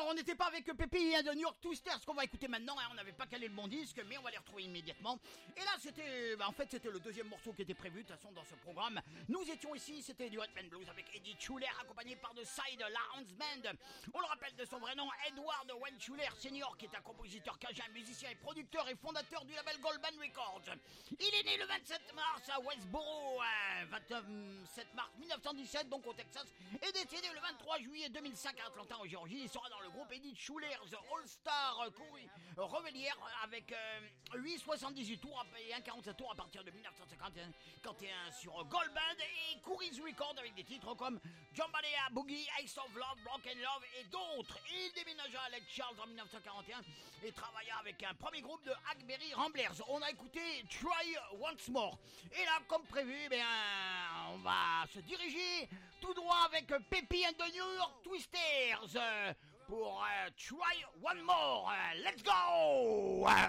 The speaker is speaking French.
on n'était pas avec Pépi de New York Twisters qu'on va écouter maintenant, hein, on n'avait pas calé le bon disque, mais on va les retrouver immédiatement. Et là, c'était le deuxième morceau qui était prévu, de toute façon, dans ce programme. Nous étions ici, c'était du Rhythm and Blues avec Eddie Schuller, accompagné par The Side Lounge Band. On le rappelle de son vrai nom, Edward Wayne Schuller Senior, qui est un compositeur cajun, musicien et producteur et fondateur du label Gold Band Records. Il est né le 27 mars à Westboro, 27 mars 1917, donc au Texas, et décédé le 23 juillet 2005 à Atlanta, en Géorgie. Il sera dans le groupe Eddie Schuller, The All-Star Revellière, avec 8,78 tours et 1,47 tours à partir de 1951 sur Gold Band et Courie's Records, avec des titres comme Jambalaya, Boogie, Ace of Love, Broken Love et d'autres. Il déménagea à Lake Charles en 1941 et travailla avec un premier groupe de Hackberry Ramblers. On a écouté Try Once More. Et là, comme prévu, on va se diriger tout droit avec Pépi and the New York Twisters pour Try One More. Let's go!